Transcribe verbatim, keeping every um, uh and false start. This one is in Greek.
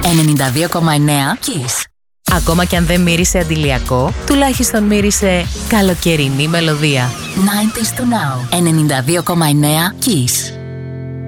ενενήντα δύο κόμμα εννέα Kiss. Ακόμα κι αν δεν μύρισε αντιλιακό, τουλάχιστον μύρισε καλοκαιρινή μελωδία. ενενήντα to now. ενενήντα δύο κόμμα εννέα Kiss.